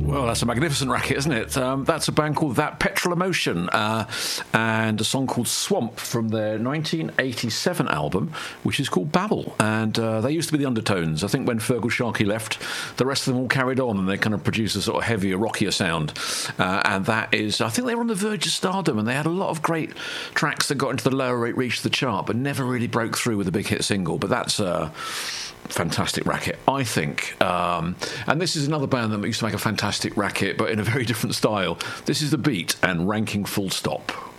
Well, that's a magnificent racket, isn't it? That's a band called That Petrol Emotion, and a song called Swamp from their 1987 album, which is called Babel. And they used to be the Undertones. I think when Fergal Sharkey left, the rest of them all carried on, and they kind of produced a sort of heavier, rockier sound. And that is, I think they were on the verge of stardom, and they had a lot of great tracks that got into the lower reach of the chart, but never really broke through with a big hit single. But that's fantastic racket, I think. And this is another band that used to make a fantastic racket, but in a very different style. This is The Beat and Ranking Full Stop.